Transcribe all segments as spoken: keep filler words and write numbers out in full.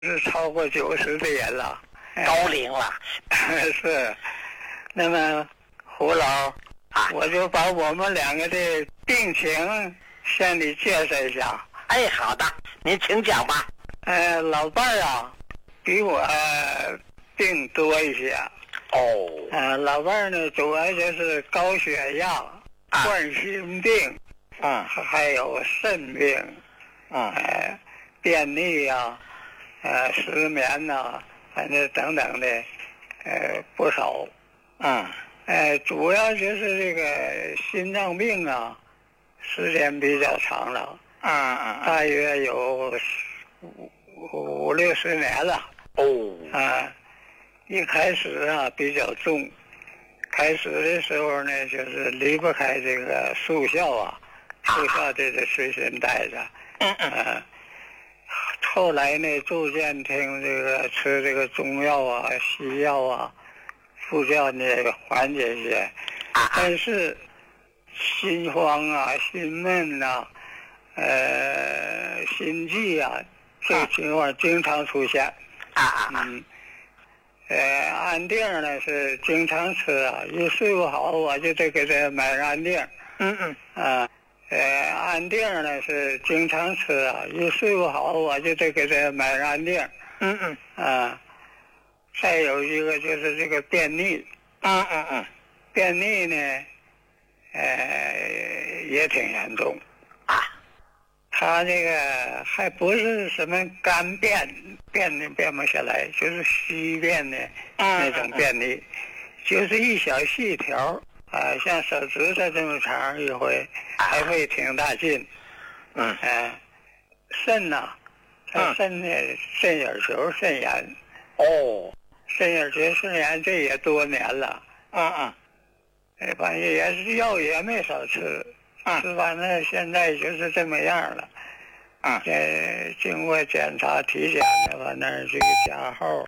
是超过九十的人了， 高龄了。 是，那么胡老， 啊， 我就把我们两个的病情向你介绍一下。 哎，好的，您请讲吧。 呃，老伴儿啊，比我病多一些。 哦。 呃，老伴儿呢，主要就是高血压、 啊、 冠心病， 嗯， 还有肾病， 嗯， 呃，便秘啊，呃，失眠呐、啊，反正等等的，呃，不少。 嗯， 呃，主要就是这个心脏病啊，时间比较长了。 嗯嗯， 大约有五五六十年了。 哦。 啊，一开始啊比较重，开始的时候呢，就是离不开这个速效啊，速效这个随身带着。 嗯嗯。 啊，后来呢，逐渐听这个吃这个中药啊、西药啊，副教呢缓解一些。但是心慌啊、心闷呐、啊、呃、心悸啊，这个情况经常出现。 啊啊嗯。呃，安定呢是经常吃啊，一睡不好我就得给他买安定。 嗯嗯。 啊，呃，安定呢是经常吃啊，一睡不好我就得给他买安定。 嗯嗯。 啊，再有一个就是这个便秘。 嗯嗯嗯。 便秘呢，呃，也挺严重。 啊。 他这个还不是什么干便，便的便不下来，就是稀便的那种便秘，嗯嗯嗯，就是一小细条啊，像手指头这么长一回，还会挺大劲。 嗯， 呃，肾呐、啊，他肾呢，肾眼球肾炎。 哦， 肾眼球肾炎这也多年了。 嗯嗯， 哎，反正也是药也没少吃。吃完了，现在就是这么样了。 啊， 呃，经过检查体检的话，那儿这个加号。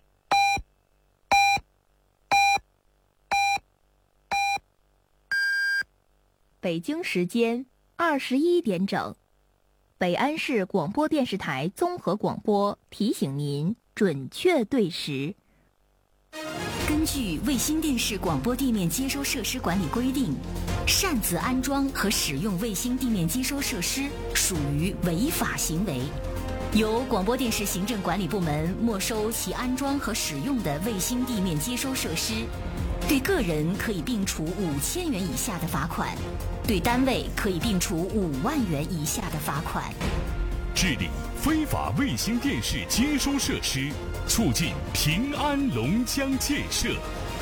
北京时间二十一点整，北安市广播电视台综合广播提醒您准确对时。 根据卫星电视广播地面接收设施管理规定，擅自安装和使用卫星地面接收设施属于违法行为，由广播电视行政管理部门没收其安装和使用的卫星地面接收设施，对个人可以并处五千元以下的罚款，对单位可以并处五万元以下的罚款。 治理非法卫星电视接收设施，促进平安龙江建设。